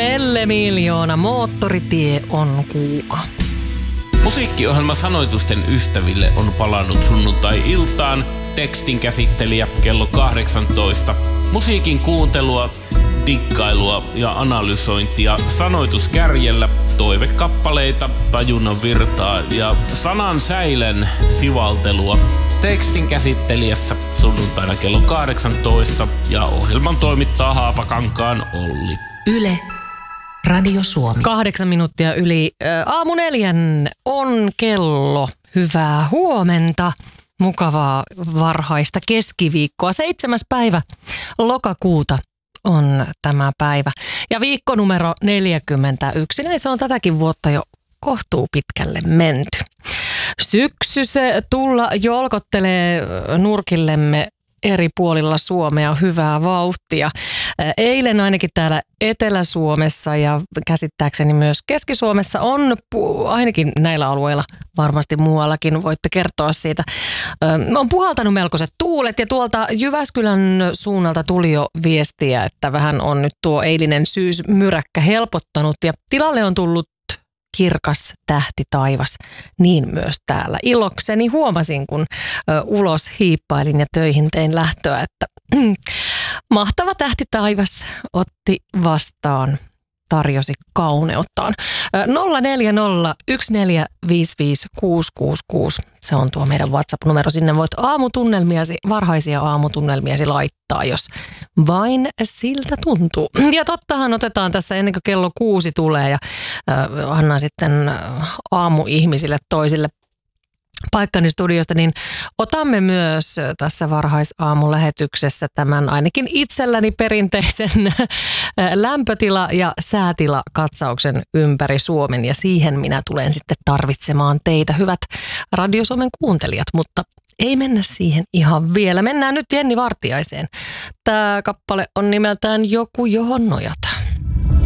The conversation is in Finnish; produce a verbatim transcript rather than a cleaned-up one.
Nelle Miljoona, moottoritie on kuuma. Musiikkiohjelma Sanoitusten ystäville on palannut sunnuntai-iltaan. Tekstin käsittelijä kello kahdeksantoista. Musiikin kuuntelua, dikkailua ja analysointia sanoituskärjellä, toivekappaleita, tajunnan virtaa ja sanan säilen sivaltelua. Tekstin käsittelijässä sunnuntaina kello kahdeksantoista ja ohjelman toimittaa Haapakankaan Olli. Yle, Radio Suomi. Kahdeksan minuuttia yli ä, aamu neljän on kello. Hyvää huomenta. Mukavaa varhaista keskiviikkoa. Seitsemäs päivä lokakuuta on tämä päivä. Ja viikko numero neljäkymmentäyksi. Näin se on tätäkin vuotta jo kohtuu pitkälle menty. Syksy se tulla jolkottelee nurkillemme eri puolilla Suomea hyvää vauhtia. Eilen ainakin täällä Etelä-Suomessa ja käsittääkseni myös Keski-Suomessa on ainakin näillä alueilla, varmasti muuallakin voitte kertoa siitä, on puhaltanut melkoiset tuulet ja tuolta Jyväskylän suunnalta tuli jo viestiä, että vähän on nyt tuo eilinen syysmyräkkä helpottanut ja tilalle on tullut kirkas tähti taivas, niin myös täällä. Ilokseni huomasin, kun ö, ulos hiippailin ja töihin tein lähtöä, että mahtava tähti taivas otti vastaan, tarjosi kauneuttaan. nolla neljä nolla yksi neljä viisi viisi kuusi kuusi kuusi, se on tuo meidän WhatsApp-numero. Sinne voit aamutunnelmiasi, varhaisia aamutunnelmiasi laittaa, jos vain siltä tuntuu. Ja tottahan otetaan tässä ennen kuin kello kuusi tulee ja äh, annan sitten aamuihmisille toisille paikkani studiosta, niin otamme myös tässä varhaisaamulähetyksessä tämän ainakin itselläni perinteisen lämpötila- ja säätilakatsauksen ympäri Suomen. Ja siihen minä tulen sitten tarvitsemaan teitä, hyvät Radio Suomen kuuntelijat, mutta ei mennä siihen ihan vielä. Mennään nyt Jenni Vartiaiseen. Tämä kappale on nimeltään Joku, johon nojata.